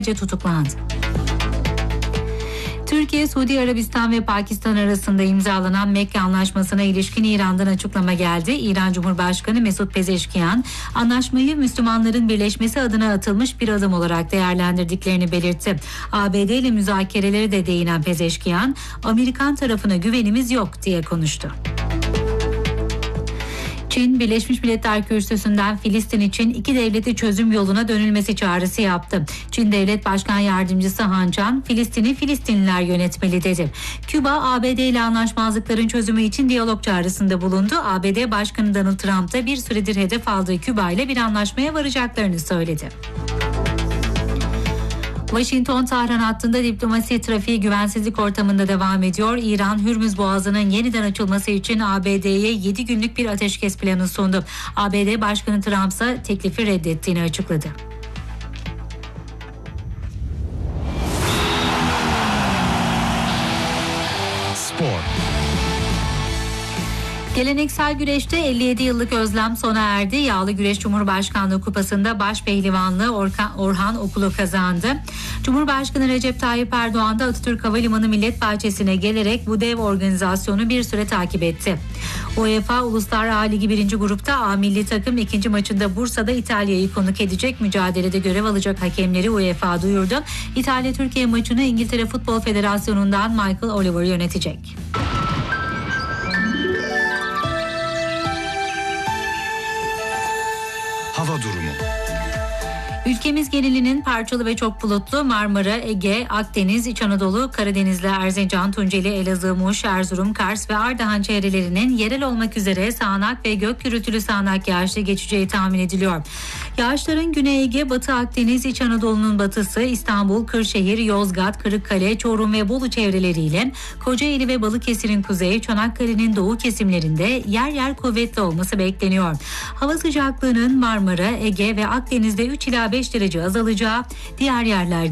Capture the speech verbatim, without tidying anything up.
tutuklandı. Türkiye, Suudi Arabistan ve Pakistan arasında imzalanan Mekke Anlaşması'na ilişkin İran'dan açıklama geldi. İran Cumhurbaşkanı Mesut Pezeşkiyan, anlaşmayı Müslümanların birleşmesi adına atılmış bir adım olarak değerlendirdiklerini belirtti. A B D ile müzakerelere de değinen Pezeşkiyan, Amerikan tarafına güvenimiz yok diye konuştu. Çin, Birleşmiş Milletler Kürsüsü'nden Filistin için iki devletli çözüm yoluna dönülmesi çağrısı yaptı. Çin Devlet Başkan Yardımcısı Han Can, Filistin'i Filistinliler yönetmeli dedi. Küba, A B D ile anlaşmazlıkların çözümü için diyalog çağrısında bulundu. A B D Başkanı Donald Trump da bir süredir hedef aldığı Küba ile bir anlaşmaya varacaklarını söyledi. Washington-Tahran hattında diplomasi trafiği güvensizlik ortamında devam ediyor. İran, Hürmüz Boğazı'nın yeniden açılması için A B D'ye yedi günlük bir ateşkes planı sundu. A B D Başkanı Trump ise teklifi reddettiğini açıkladı. Spor. Geleneksel güreşte elli yedi yıllık özlem sona erdi. Yağlı Güreş Cumhurbaşkanlığı Kupası'nda baş pehlivanlığı Orkan, Orhan Okulu kazandı. Cumhurbaşkanı Recep Tayyip Erdoğan da Atatürk Havalimanı Millet Bahçesi'ne gelerek bu dev organizasyonu bir süre takip etti. UEFA Uluslar A Ligi birinci grupta A milli takım ikinci maçında Bursa'da İtalya'yı konuk edecek. Mücadelede görev alacak hakemleri UEFA duyurdu. İtalya-Türkiye maçını İngiltere Futbol Federasyonu'ndan Michael Oliver yönetecek. Hava durumu. Ülkemiz genelinin parçalı ve çok bulutlu. Marmara, Ege, Akdeniz, İç Anadolu, Karadeniz'le Erzincan, Tunceli, Elazığ, Muş, Erzurum, Kars ve Ardahan çevrelerinin yerel olmak üzere sağanak ve gök gürültülü sağanak yağışlı geçeceği tahmin ediliyor. Yağışların Güney Ege, Batı Akdeniz, İç Anadolu'nun batısı, İstanbul, Kırşehir, Yozgat, Kırıkkale, Çorum ve Bolu çevreleriyle Kocaeli ve Balıkesir'in kuzey, Çanakkale'nin doğu kesimlerinde yer yer kuvvetli olması bekleniyor. Hava sıcaklığının Marmara, Ege ve Akdeniz'de üç ila beş derece azalacağı, diğer yerlerde